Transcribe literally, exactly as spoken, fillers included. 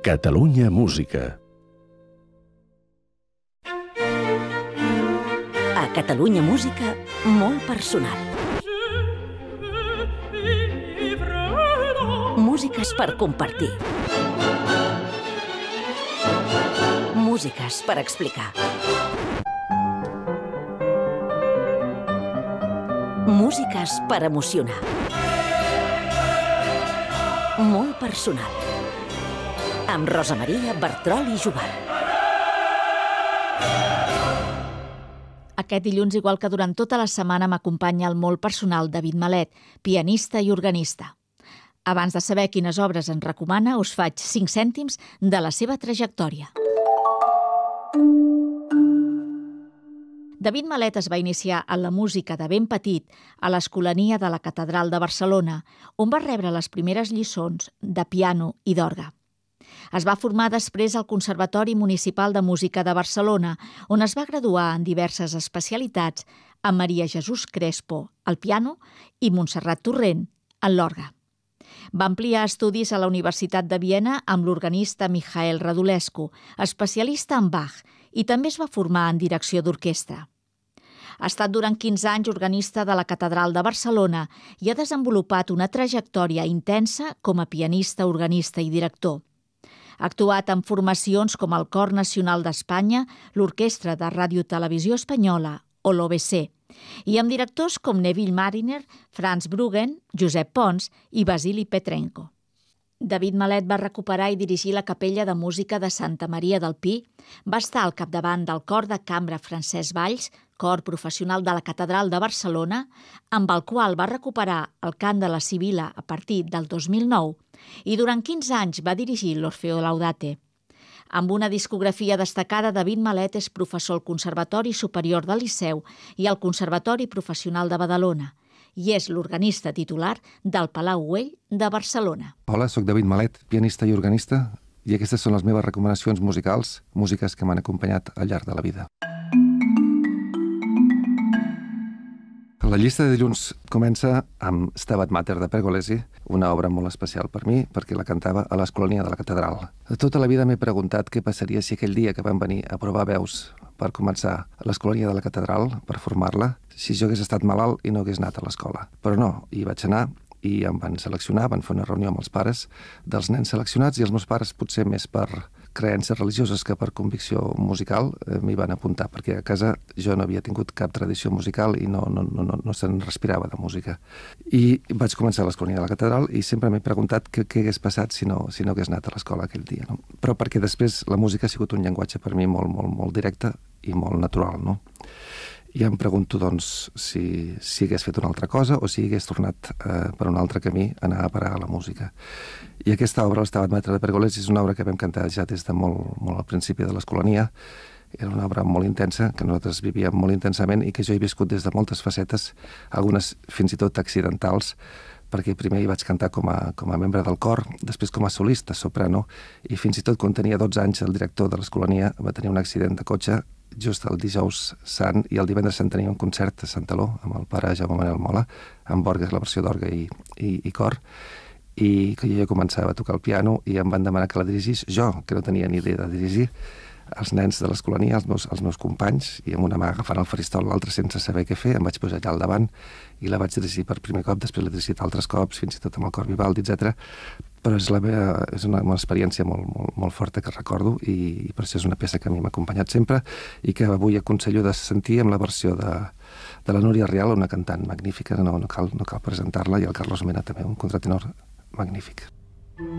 Catalunya Música. A Catalunya Música, molt personal. Músiques per compartir. Músiques per explicar. Músiques per emocionar. Molt personal. Amb Rosa Maria Bertrol i Jubal. Aquest dilluns, igual que durant tota la setmana, m'acompanya el molt personal David Malet, pianista i organista. Abans de saber quines obres ens recomana, us faig cinc cèntims de la seva trajectòria. David Malet es va iniciar en la música de ben petit a l'Escolania de la Catedral de Barcelona, on va rebre les primeres lliçons de piano i d'orgue. Es va formar després al Conservatori Municipal de Música de Barcelona, on es va graduar en diverses especialitats amb Maria Jesús Crespo, al piano, i Montserrat Torrent, en l'orgue. Va ampliar estudis a la Universitat de Viena amb l'organista Mijael Radulescu, especialista en Bach, i també es va formar en direcció d'orquestra. Ha estat durant quinze anys organista de la Catedral de Barcelona i ha desenvolupat una trajectòria intensa com a pianista, organista i director. Ha actuat en formacions com el Cor Nacional d'Espanya, l'Orquestra de Ràdio-Televisió Espanyola o l'O B C, i amb directors com Neville Mariner, Franz Bruggen, Josep Pons i Vasily Petrenko. David Malet va recuperar i dirigir la Capella de Música de Santa Maria del Pi, va estar al capdavant del Cor de Cambra Francesc Valls, cor professional de la Catedral de Barcelona, amb el qual va recuperar el cant de la Sibila a partir del dos mil nou, i durant quinze anys va dirigir l'Orfeo Laudate. Amb una discografia destacada, David Malet és professor al Conservatori Superior del Liceu i al Conservatori Professional de Badalona, i és l'organista titular del Palau Güell de Barcelona. Hola, soc David Malet, pianista i organista, i aquestes són les meves recomanacions musicals, músiques que m'han acompanyat al llarg de la vida. La llista de dilluns comença amb Stabat Mater de Pergolesi, una obra molt especial per mi, perquè la cantava a l'Escolania de la Catedral. Tota la vida m'he preguntat què passaria si aquell dia que vam venir a provar veus per començar a l'Escolania de la Catedral, per formar-la, si jo hagués estat malalt i no hagués anat a l'escola. Però no, hi vaig anar i em van seleccionar, van fer una reunió amb els pares dels nens seleccionats i els meus pares, potser més per creences religioses que per convicció musical, eh, m'hi van apuntar, perquè a casa jo no havia tingut cap tradició musical i no, no, no, no, no se'n respirava de música. I vaig començar a l'Escolania de la Catedral i sempre m'he preguntat què, què hagués passat si no, si no hagués anat a l'escola aquell dia. No? Però perquè després la música ha sigut un llenguatge per mi molt, molt, molt directe i molt natural, no? I em pregunto, doncs, si, si hagués fet una altra cosa o si hagués tornat eh, per un altre camí a anar a parar a la música. I aquesta obra, l'Stabat Mater de Pergolesi, és una obra que vam cantar ja des de molt, molt al principi de l'Escolania. Era una obra molt intensa, que nosaltres vivíem molt intensament i que jo he viscut des de moltes facetes, algunes fins i tot accidentals, perquè primer hi vaig cantar com a, com a membre del cor, després com a solista, soprano, i fins i tot quan tenia dotze anys el director de l'Escolania va tenir un accident de cotxe just el dijous sant, i el divendres sant tenia un concert a Santaló amb el pare Jaume Manel Mola, amb orgues, la versió d'orgue i, i, i cor, i que jo ja començava a tocar el piano i em van demanar que la dirigís jo, que no tenia ni idea de dirigir, els nens de l'Escolania, els meus, els meus companys, i amb una mà agafant el faristol, l'altra sense saber què fer, em vaig posar allà al davant i la vaig dirigir per primer cop, després l'he dirigit altres cops, fins i tot amb el cor Vivaldi, etcètera. Però és, la meva, és una, una experiència molt, molt, molt forta que recordo i, i per això és una peça que a mi m'ha acompanyat sempre i que avui aconsello de sentir amb la versió de, de la Núria Rial, una cantant magnífica, no, no cal, no cal presentar-la, i el Carlos Mena també, un contratenor magnífic.